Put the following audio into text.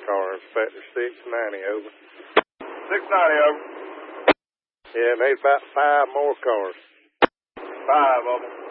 car, Inspector 690, over. 690, over. Yeah, made about 5 more cars. 5 of them.